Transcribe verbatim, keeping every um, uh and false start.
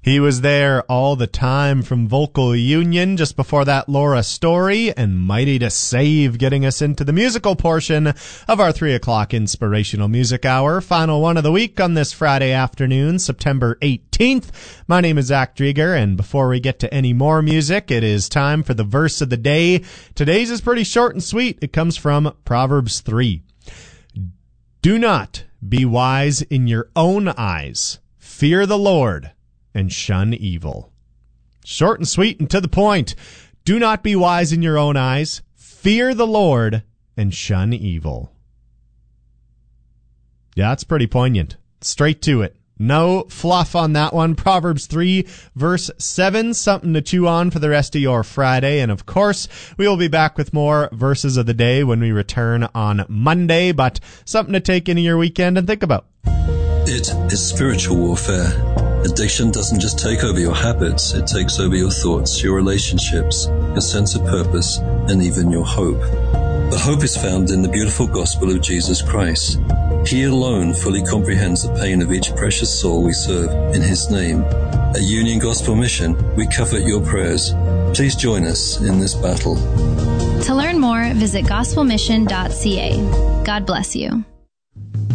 He Was There All the Time from Vocal Union. Just before that, Laura Story and Mighty to Save, getting us into the musical portion of our three o'clock Inspirational Music Hour. Final one of the week on this Friday afternoon, September eighteenth. My name is Zach Drieger, and before we get to any more music, it is time for the verse of the day. Today's is pretty short and sweet. It comes from Proverbs three. Do not be wise in your own eyes. Fear the Lord and shun evil. Short and sweet and to the point. Do not be wise in your own eyes. Fear the Lord and shun evil. Yeah, that's pretty poignant. Straight to it. No fluff on that one. Proverbs three, verse seven, something to chew on for the rest of your Friday. And of course, we will be back with more verses of the day when we return on Monday, but something to take into your weekend and think about. It is spiritual warfare. Addiction doesn't just take over your habits, it takes over your thoughts, your relationships, your sense of purpose, and even your hope. The hope is found in the beautiful gospel of Jesus Christ. He alone fully comprehends the pain of each precious soul we serve in His name. At Union Gospel Mission, we covet your prayers. Please join us in this battle. To learn more, visit gospel mission dot c a. God bless you.